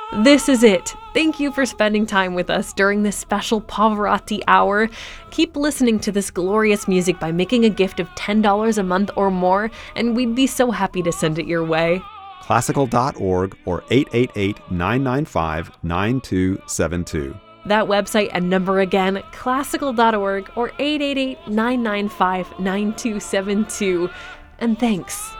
This is it. Thank you for spending time with us during this special Pavarotti hour. Keep listening to this glorious music by making a gift of $10 a month or more, and we'd be so happy to send it your way. Classical.org or 888-995-9272. That website and number again, classical.org or 888-995-9272. And thanks